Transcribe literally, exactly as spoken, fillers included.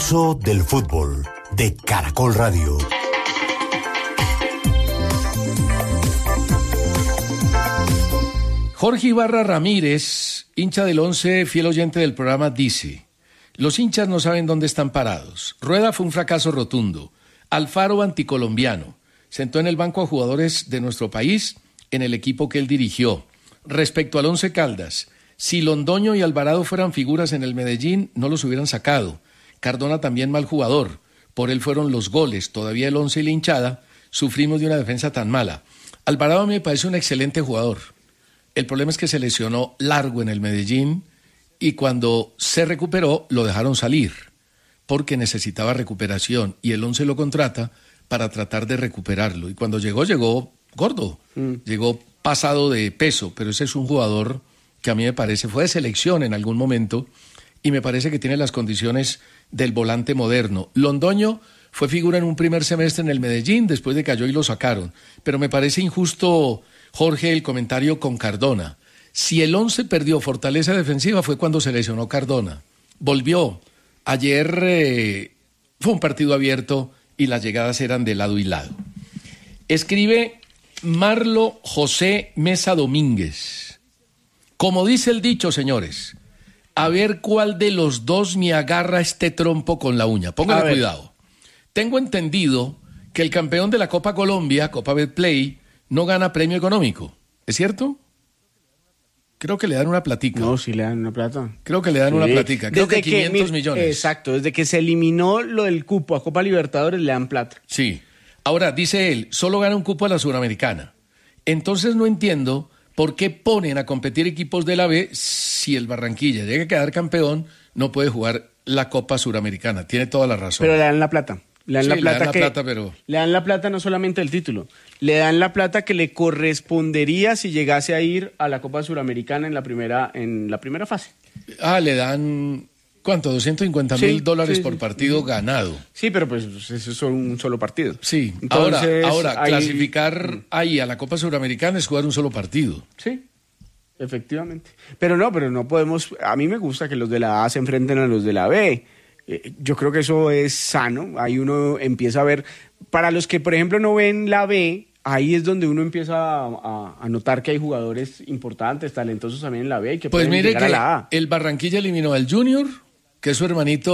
Pulso del fútbol de Caracol Radio. Jorge Ibarra Ramírez, hincha del Once, fiel oyente del programa, dice: los hinchas no saben dónde están parados. Rueda fue un fracaso rotundo. Alfaro anticolombiano. Sentó en el banco a jugadores de nuestro país en el equipo que él dirigió. Respecto al Once Caldas, si Londoño y Alvarado fueran figuras en el Medellín, no los hubieran sacado. Cardona también mal jugador. Por él fueron los goles. Todavía el Once y la hinchada sufrimos de una defensa tan mala. Alvarado a mí me parece un excelente jugador. El problema es que se lesionó largo en el Medellín y cuando se recuperó lo dejaron salir porque necesitaba recuperación y el Once lo contrata para tratar de recuperarlo. Y cuando llegó, llegó gordo, mm. llegó pasado de peso, pero ese es un jugador que a mí me parece, fue de selección en algún momento y me parece que tiene las condiciones del volante moderno. Londoño fue figura en un primer semestre en el Medellín, después de cayó y lo sacaron. Pero me parece injusto, Jorge, el comentario con Cardona. Si el Once perdió fortaleza defensiva fue cuando se lesionó Cardona. Volvió. Ayer eh, fue un partido abierto y las llegadas eran de lado y lado. Escribe Marlo José Mesa Domínguez. Como dice el dicho, señores, a ver cuál de los dos me agarra este trompo con la uña. Póngale cuidado. Tengo entendido que el campeón de la Copa Colombia, Copa Betplay, no gana premio económico. ¿Es cierto? Creo que le dan una platica. No, sí le dan una plata. Creo que le dan sí. una platica. Creo desde que quinientos que, millones. Exacto, desde que se eliminó lo del cupo a Copa Libertadores le dan plata. Sí. Ahora, dice él, solo gana un cupo a la Suramericana. Entonces no entiendo por qué ponen a competir equipos de la B si el Barranquilla llega a quedar campeón, no puede jugar la Copa Suramericana. Tiene toda la razón. Pero le dan la plata. Le dan sí, la plata, le dan la que, plata, pero... le dan la plata no solamente el título, le dan la plata que le correspondería si llegase a ir a la Copa Suramericana en la primera, en la primera fase. Ah, le dan, ¿cuánto? doscientos cincuenta mil sí, dólares sí, por partido sí. ganado. Sí, pero pues eso es un solo partido. Sí, entonces, ahora, ahora ahí... clasificar ahí a la Copa Suramericana es jugar un solo partido. Sí, efectivamente. Pero no, pero no podemos, a mí me gusta que los de la A se enfrenten a los de la B. Yo creo que eso es sano, ahí uno empieza a ver, para los que por ejemplo no ven la B, ahí es donde uno empieza a, a, a notar que hay jugadores importantes, talentosos también en la B y que pues pueden mire llegar que a la A. El Barranquilla eliminó al Junior, que es su hermanito